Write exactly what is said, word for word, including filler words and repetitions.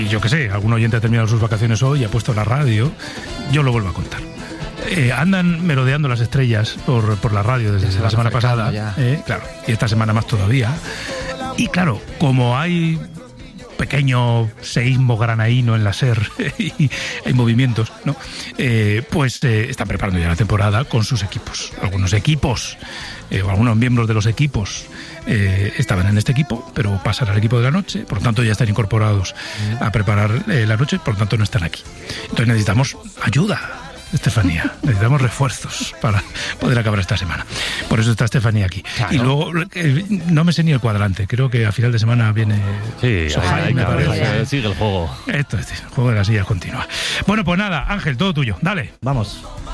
yo qué sé, algún oyente ha terminado sus vacaciones hoy y ha puesto la radio, yo lo vuelvo a contar. Eh, andan merodeando las estrellas por, por la radio desde la semana pasada, eh, claro, y esta semana más todavía. Y claro, como hay pequeño seísmo granaíno en la SER y hay movimientos, ¿no? Eh, pues eh, están preparando ya la temporada con sus equipos. Algunos equipos, eh, o algunos miembros de los equipos eh, estaban en este equipo, pero pasan al equipo de la noche, por lo tanto ya están incorporados a preparar eh, la noche, por lo tanto no están aquí. Entonces necesitamos ayuda, Estefanía, necesitamos refuerzos para poder acabar esta semana. Por eso está Estefanía aquí. Claro. Y luego, eh, no me sé ni el cuadrante, creo que a final de semana viene... Sí, Sohai, ahí, me ahí, parece. ahí, sigue el juego. Esto es, el juego de las sillas continúa. Bueno, pues nada, Ángel, todo tuyo, dale. Vamos.